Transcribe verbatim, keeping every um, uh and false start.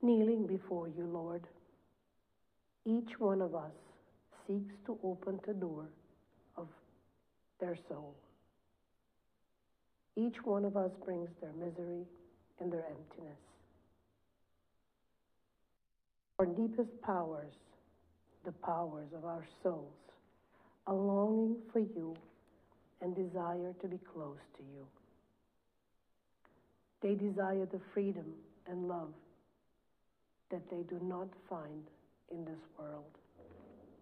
Kneeling before you, Lord, each one of us seeks to open the door of their soul. Each one of us brings their misery and their emptiness. Our deepest powers, the powers of our souls, a longing for you and desire to be close to you. They desire the freedom and love that they do not find in this world.